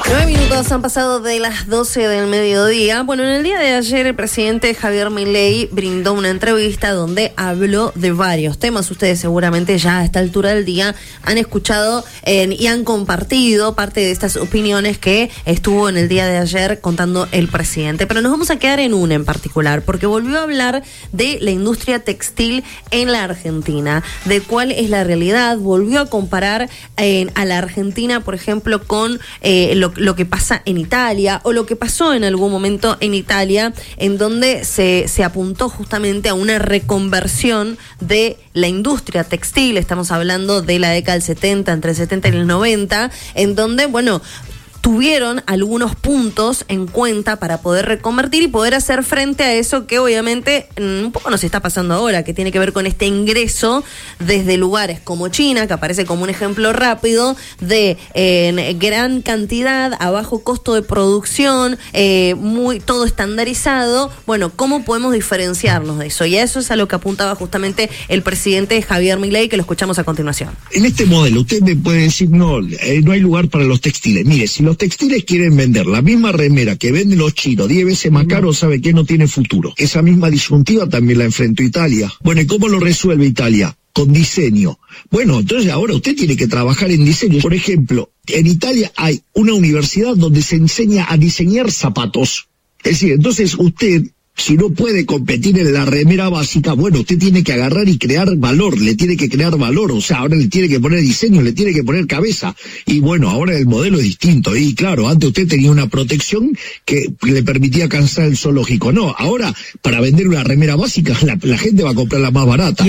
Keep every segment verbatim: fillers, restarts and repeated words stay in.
Nueve minutos han pasado de las doce del mediodía. Bueno, en el día de ayer el presidente Javier Milei brindó una entrevista donde habló de varios temas. Ustedes seguramente ya a esta altura del día han escuchado eh, y han compartido parte de estas opiniones que estuvo en el día de ayer contando el presidente. Pero nos vamos a quedar en una en particular, porque volvió a hablar de la industria textil en la Argentina, de cuál es la realidad. Volvió a comparar eh, a la Argentina, por ejemplo, con eh, lo lo que pasa en Italia o lo que pasó en algún momento en Italia, en donde se, se apuntó justamente a una reconversión de la industria textil. Estamos hablando de la década del setenta, entre el setenta y el noventa, en donde, bueno, tuvieron algunos puntos en cuenta para poder reconvertir y poder hacer frente a eso que obviamente un poco nos está pasando ahora, que tiene que ver con este ingreso desde lugares como China, que aparece como un ejemplo rápido de eh, gran cantidad, a bajo costo de producción, eh, muy todo estandarizado. Bueno, ¿cómo podemos diferenciarnos de eso? Y a eso es a lo que apuntaba justamente el presidente Javier Milei, que lo escuchamos a continuación. En este modelo usted me puede decir, no, eh, no hay lugar para los textiles. Mire, si los textiles quieren vender la misma remera que venden los chinos diez veces más caro, sabe que no tiene futuro. Esa misma disyuntiva también la enfrentó Italia. Bueno, ¿y cómo lo resuelve Italia? Con diseño. Bueno, entonces ahora usted tiene que trabajar en diseño. Por ejemplo, en Italia hay una universidad donde se enseña a diseñar zapatos. Es decir, entonces usted, si no puede competir en la remera básica, bueno, usted tiene que agarrar y crear valor, le tiene que crear valor, o sea, ahora le tiene que poner diseño, le tiene que poner cabeza, y bueno, ahora el modelo es distinto, y claro, antes usted tenía una protección que le permitía cansar el zoológico, no, ahora, para vender una remera básica, la, la gente va a comprar la más barata.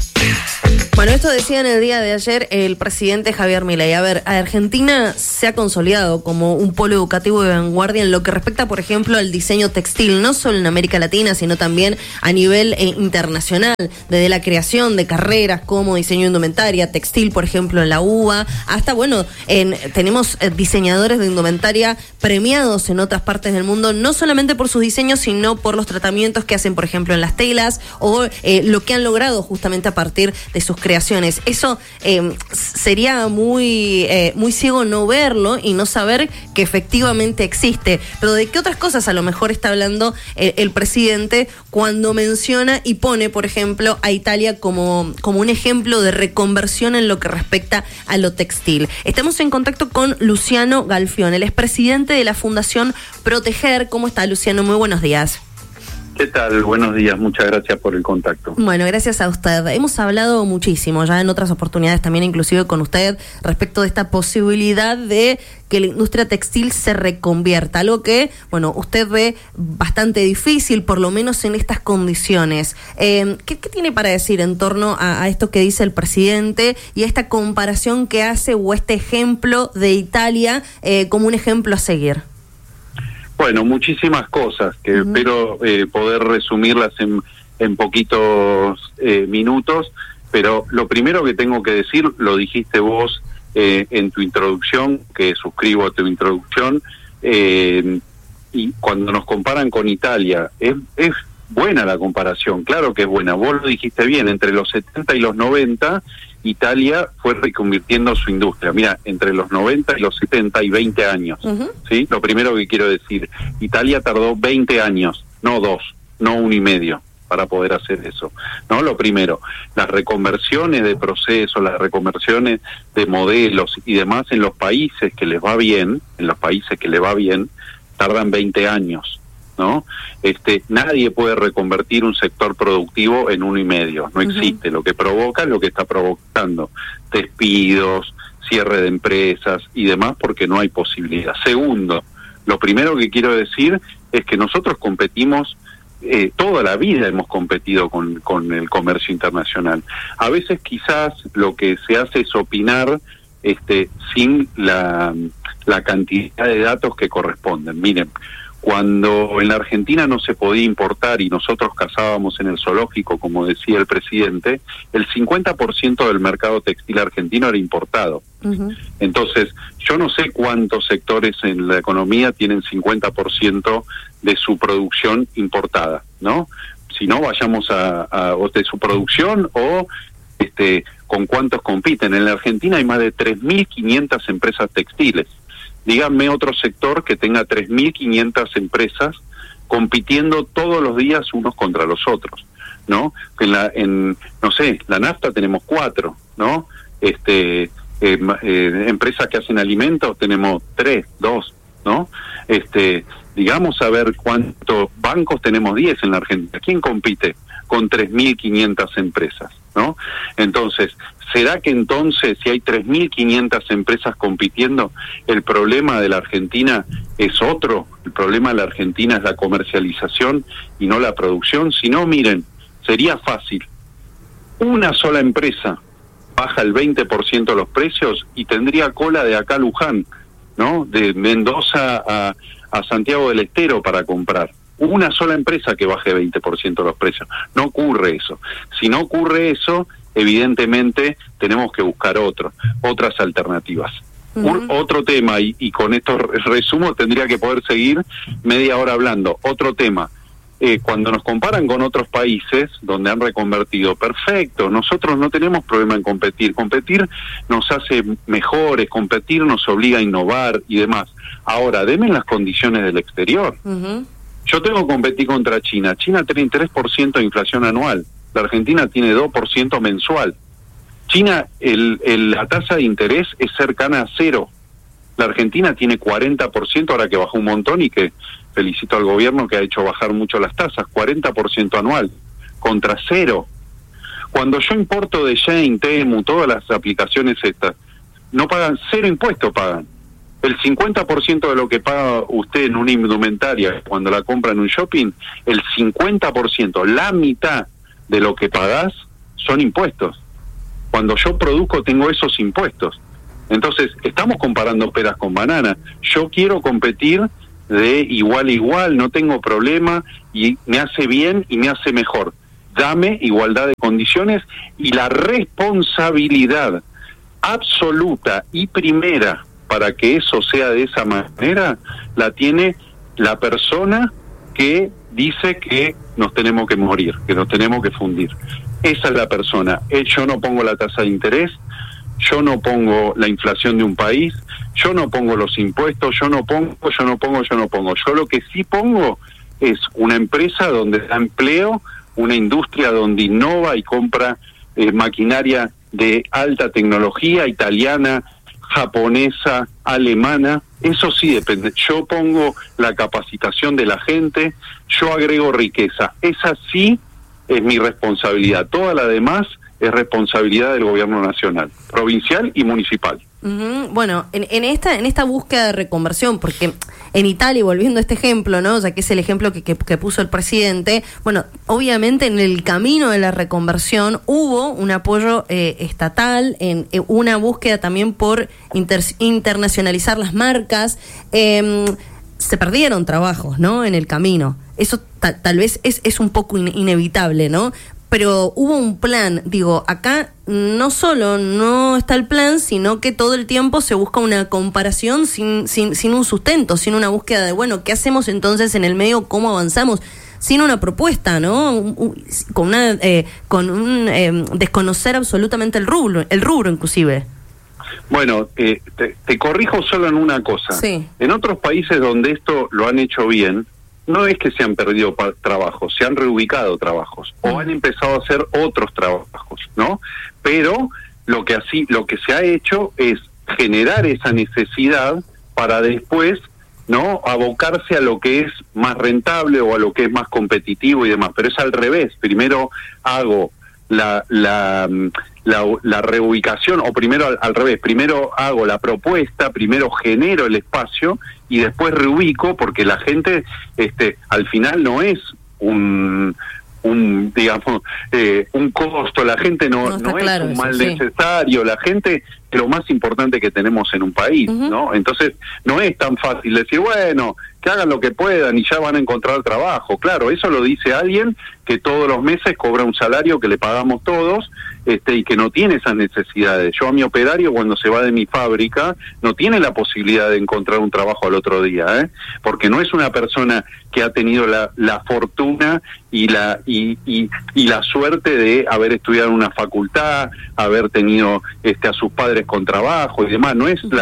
Bueno, esto decía en el día de ayer el presidente Javier Milei. A ver, Argentina se ha consolidado como un polo educativo de vanguardia en lo que respecta, por ejemplo, al diseño textil, no solo en América Latina, sino también a nivel eh, internacional, desde la creación de carreras como diseño de indumentaria, textil, por ejemplo, en la U B A, hasta, bueno, en, tenemos eh, diseñadores de indumentaria premiados en otras partes del mundo, no solamente por sus diseños, sino por los tratamientos que hacen, por ejemplo, en las telas, o eh, lo que han logrado justamente a partir de sus creaciones. Eso eh, sería muy, eh, muy ciego no verlo y no saber que efectivamente existe. Pero ¿de qué otras cosas a lo mejor está hablando eh, el presidente cuando menciona y pone, por ejemplo, a Italia como, como un ejemplo de reconversión en lo que respecta a lo textil? Estamos en contacto con Luciano Galfión, él es presidente de la Fundación Proteger. ¿Cómo está, Luciano? Muy buenos días. ¿Qué tal? Buenos días, muchas gracias por el contacto. Bueno, gracias a usted. Hemos hablado muchísimo, ya en otras oportunidades también, inclusive con usted, respecto de esta posibilidad de que la industria textil se reconvierta, algo que, bueno, usted ve bastante difícil, por lo menos en estas condiciones. Eh, ¿qué, ¿Qué tiene para decir en torno a, a esto que dice el presidente y a esta comparación que hace o este ejemplo de Italia eh, como un ejemplo a seguir? Bueno, muchísimas cosas que uh-huh. espero eh, poder resumirlas en, en poquitos eh, minutos, pero lo primero que tengo que decir, lo dijiste vos eh, en tu introducción, que suscribo a tu introducción, eh, y cuando nos comparan con Italia, es, es buena la comparación, claro que es buena, vos lo dijiste bien, entre los setenta y los noventa, Italia fue reconvirtiendo su industria. Mira, entre los noventa y los setenta y veinte años, uh-huh. ¿sí? Lo primero que quiero decir, Italia tardó veinte años, no dos, no uno y medio, para poder hacer eso, ¿no? Lo primero, las reconversiones de procesos, las reconversiones de modelos y demás en los países que les va bien, en los países que les va bien, tardan veinte años. ¿No? Este, nadie puede reconvertir un sector productivo en uno y medio, no existe. Uh-huh. Lo que provoca es lo que está provocando, despidos, cierre de empresas y demás, porque no hay posibilidad. Segundo, lo primero que quiero decir es que nosotros competimos, eh, toda la vida hemos competido con, con el comercio internacional. A veces quizás lo que se hace es opinar este, sin la, la cantidad de datos que corresponden. Miren, cuando en la Argentina no se podía importar y nosotros cazábamos en el zoológico, como decía el presidente, el cincuenta por ciento del mercado textil argentino era importado. Uh-huh. Entonces, yo no sé cuántos sectores en la economía tienen cincuenta por ciento de su producción importada, ¿no? Si no, vayamos a, a o de su producción o este con cuántos compiten. En la Argentina hay más de tres mil quinientas empresas textiles. díganme otro sector que tenga tres mil quinientas empresas compitiendo todos los días unos contra los otros, ¿no? En la, en, no sé, la nafta tenemos cuatro, ¿no? Este, eh, eh, empresas que hacen alimentos tenemos tres, dos, ¿no? Este, digamos a ver cuántos bancos tenemos, diez en la Argentina. ¿Quién compite con tres mil quinientas empresas, ¿no? Entonces, ¿será que entonces si hay tres mil quinientas empresas compitiendo, el problema de la Argentina es otro? El problema de la Argentina es la comercialización y no la producción. Si no, miren, sería fácil. Una sola empresa baja el veinte por ciento los precios y tendría cola de acá a Luján, ¿no? De Mendoza a, a Santiago del Estero para comprar. Una sola empresa que baje veinte por ciento los precios. No ocurre eso. Si no ocurre eso, evidentemente tenemos que buscar otro, otras alternativas. Uh-huh. Un, otro tema, y, y con estos resumos tendría que poder seguir media hora hablando. Otro tema, eh, cuando nos comparan con otros países donde han reconvertido, perfecto, nosotros no tenemos problema en competir. Competir nos hace mejores, competir nos obliga a innovar y demás. Ahora, denme las condiciones del exterior. Uh-huh. Yo tengo que competir contra China. China tiene tres por ciento de inflación anual. La Argentina tiene dos por ciento mensual. China, el, el, la tasa de interés es cercana a cero. La Argentina tiene cuarenta por ciento, ahora que bajó un montón y que felicito al gobierno que ha hecho bajar mucho las tasas, cuarenta por ciento anual, contra cero. Cuando yo importo de Shein, Temu, todas las aplicaciones estas, no pagan, cero impuestos pagan. El cincuenta por ciento de lo que paga usted en una indumentaria cuando la compra en un shopping, el cincuenta por ciento, la mitad de lo que pagás son impuestos. Cuando yo produzco tengo esos impuestos. Entonces, estamos comparando peras con bananas. Yo quiero competir de igual a igual, no tengo problema y me hace bien y me hace mejor. Dame igualdad de condiciones y la responsabilidad absoluta y primera para que eso sea de esa manera, la tiene la persona que dice que nos tenemos que morir, que nos tenemos que fundir. Esa es la persona. Yo no pongo la tasa de interés, yo no pongo la inflación de un país, yo no pongo los impuestos, yo no pongo, yo no pongo, yo no pongo. Yo lo que sí pongo es una empresa donde da empleo, una industria donde innova y compra eh, maquinaria de alta tecnología, italiana, japonesa, alemana. Eso sí depende. Yo pongo la capacitación de la gente, yo agrego riqueza. Esa sí es mi responsabilidad. Toda la demás es responsabilidad del gobierno nacional, provincial y municipal. Uh-huh. Bueno, en, en esta en esta búsqueda de reconversión, porque en Italia, volviendo a este ejemplo, ¿no? Ya que es el ejemplo que, que, que puso el presidente, bueno, obviamente en el camino de la reconversión hubo un apoyo eh, estatal, en eh, una búsqueda también por inter, internacionalizar las marcas. Eh, se perdieron trabajos, ¿no? En el camino. Eso ta, tal vez es, es un poco in, inevitable, ¿no? Pero hubo un plan, digo, acá no solo no está el plan, sino que todo el tiempo se busca una comparación sin, sin, sin un sustento, sin una búsqueda de, bueno, ¿qué hacemos entonces en el medio? ¿Cómo avanzamos? Sin una propuesta, ¿no? Un, un, con una, eh, con un eh, desconocer absolutamente el rubro, el rubro inclusive. Bueno, eh, te, te corrijo solo en una cosa. Sí. En otros países donde esto lo han hecho bien, no es que se han perdido pa- trabajos, se han reubicado trabajos o han empezado a hacer otros trabajos, ¿no? Pero lo que así, lo que se ha hecho es generar esa necesidad para después, ¿no? Abocarse a lo que es más rentable o a lo que es más competitivo y demás. Pero es al revés. Primero hago la la la, la reubicación, o primero al, al revés, primero hago la propuesta, primero genero el espacio y después reubico, porque la gente este al final no es un un digamos eh, un costo, la gente no, no, no es claro un eso, mal sí. necesario, la gente es lo más importante que tenemos en un país, uh-huh. ¿no? Entonces no es tan fácil decir, bueno, que hagan lo que puedan y ya van a encontrar trabajo. Claro, eso lo dice alguien que todos los meses cobra un salario que le pagamos todos, este y que no tiene esas necesidades. Yo a mi operario cuando se va de mi fábrica no tiene la posibilidad de encontrar un trabajo al otro día, ¿eh? Porque no es una persona que ha tenido la, la fortuna y la y, y, y la suerte de haber estudiado en una facultad, haber tenido este a sus padres con trabajo y demás. No es la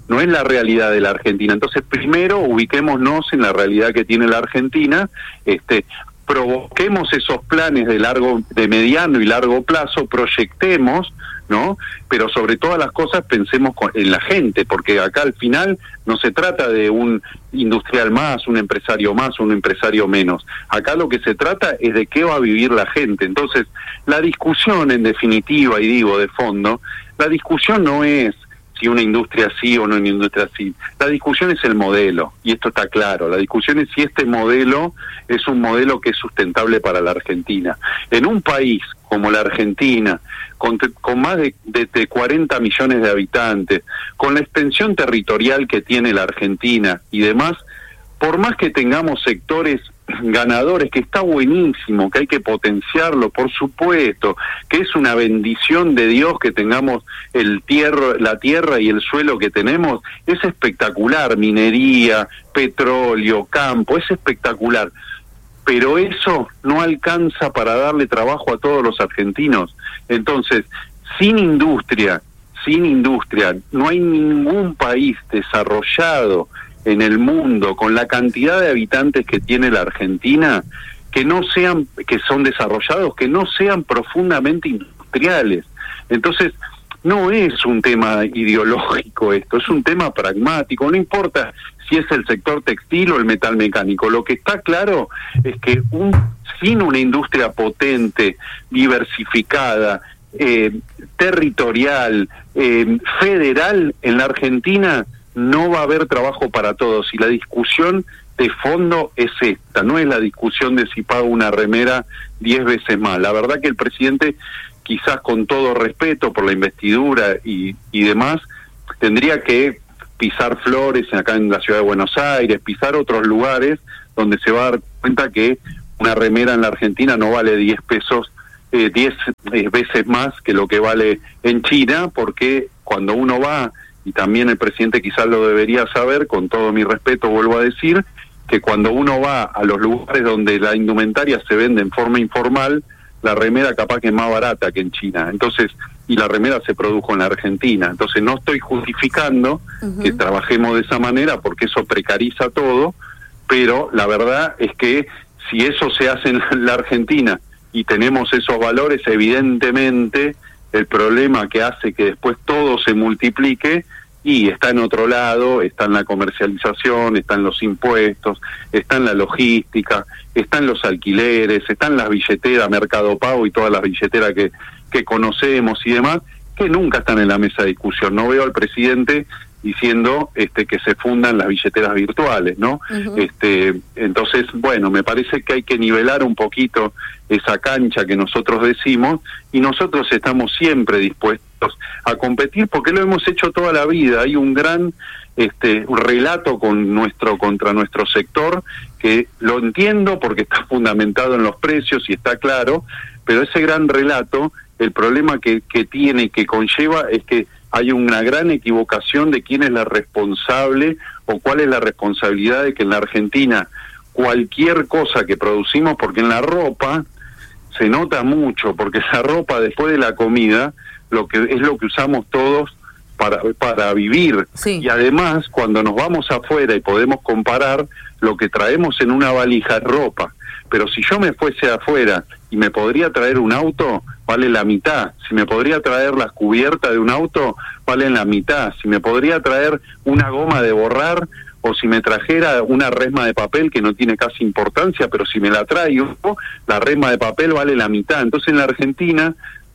no es la realidad de la Argentina. Entonces, primero ubiquémonos en la realidad que tiene la Argentina, este, provoquemos esos planes de largo, de mediano y largo plazo, proyectemos, ¿no? Pero sobre todas las cosas pensemos en la gente, porque acá al final no se trata de un industrial más, un empresario más, un empresario menos. Acá lo que se trata es de qué va a vivir la gente. Entonces, la discusión en definitiva, y digo de fondo, la discusión no es si una industria sí o no una industria sí. La discusión es el modelo, y esto está claro. La discusión es si este modelo es un modelo que es sustentable para la Argentina. En un país como la Argentina, con, con más de, de, de cuarenta millones de habitantes, con la extensión territorial que tiene la Argentina y demás, por más que tengamos sectores ganadores, que está buenísimo, que hay que potenciarlo, por supuesto, que es una bendición de Dios que tengamos el tierra, la tierra y el suelo que tenemos, es espectacular, minería, petróleo, campo, es espectacular, pero eso no alcanza para darle trabajo a todos los argentinos. Entonces, sin industria, sin industria, no hay ningún país desarrollado en el mundo, con la cantidad de habitantes que tiene la Argentina, que no sean, que son desarrollados, que no sean profundamente industriales. Entonces, no es un tema ideológico esto, es un tema pragmático, no importa si es el sector textil o el metal mecánico. Lo que está claro es que un, sin una industria potente, diversificada, eh, territorial, eh, federal en la Argentina, no va a haber trabajo para todos, y la discusión de fondo es esta, no es la discusión de si pago una remera diez veces más. La verdad que el presidente, quizás con todo respeto por la investidura y, y demás, tendría que pisar Flores acá en la ciudad de Buenos Aires, pisar otros lugares donde se va a dar cuenta que una remera en la Argentina no vale diez pesos, eh, diez veces más que lo que vale en China, porque cuando uno va, y también el presidente quizás lo debería saber, con todo mi respeto vuelvo a decir, que cuando uno va a los lugares donde la indumentaria se vende en forma informal, la remera capaz que es más barata que en China. Entonces, y la remera se produjo en la Argentina. Entonces no estoy justificando uh-huh. que trabajemos de esa manera, porque eso precariza todo, pero la verdad es que si eso se hace en la Argentina y tenemos esos valores, evidentemente el problema que hace que después todo se multiplique y está en otro lado, está en la comercialización, está en los impuestos, está en la logística, está en los alquileres, está en las billeteras, Mercado Pago y todas las billeteras que, que conocemos y demás, que nunca están en la mesa de discusión. No veo al presidente diciendo este que se fundan las billeteras virtuales, ¿no? Uh-huh. Este, entonces, bueno, me parece que hay que nivelar un poquito esa cancha que nosotros decimos, y nosotros estamos siempre dispuestos a competir porque lo hemos hecho toda la vida. Hay un gran este un relato con nuestro contra nuestro sector, que lo entiendo porque está fundamentado en los precios y está claro, pero ese gran relato, el problema que, que tiene, que conlleva, es que hay una gran equivocación de quién es la responsable o cuál es la responsabilidad de que en la Argentina cualquier cosa que producimos, porque en la ropa se nota mucho, porque esa ropa después de la comida lo que es lo que usamos todos para para vivir, sí. Y además cuando nos vamos afuera y podemos comparar, lo que traemos en una valija es ropa, pero si yo me fuese afuera y me podría traer un auto, vale la mitad. Si me podría traer las cubiertas de un auto, valen la mitad. Si me podría traer una goma de borrar, o si me trajera una resma de papel que no tiene casi importancia, pero si me la traigo, la resma de papel vale la mitad. Entonces en la Argentina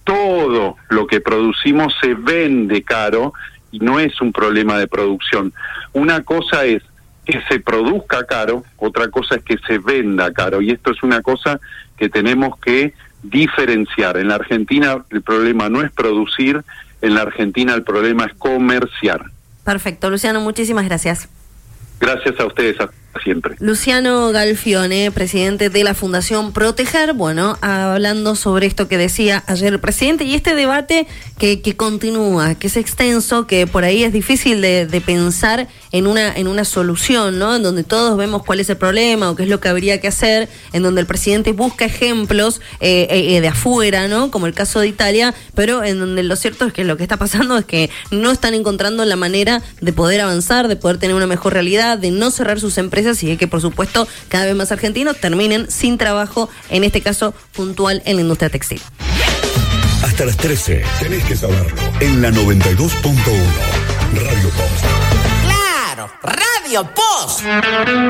todo lo que producimos se vende caro y no es un problema de producción. Una cosa es que se produzca caro, otra cosa es que se venda caro, y esto es una cosa que tenemos que diferenciar. En la Argentina el problema no es producir, en la Argentina el problema es comerciar. Perfecto, Luciano, muchísimas gracias. Gracias a ustedes. siempre. Luciano Galfione, presidente de la Fundación Proteger, bueno, hablando sobre esto que decía ayer el presidente y este debate que, que continúa, que es extenso, que por ahí es difícil de, de pensar en una, en una solución, ¿no? En donde todos vemos cuál es el problema o qué es lo que habría que hacer, en donde el presidente busca ejemplos eh, eh, de afuera, ¿no? Como el caso de Italia, pero en donde lo cierto es que lo que está pasando es que no están encontrando la manera de poder avanzar, de poder tener una mejor realidad, de no cerrar sus empresas y de que, por supuesto, cada vez más argentinos terminen sin trabajo, en este caso puntual en la industria textil. Hasta las trece, tenés que saberlo. En la noventa y dos punto uno, Radio Post. ¡Claro! ¡Radio Post!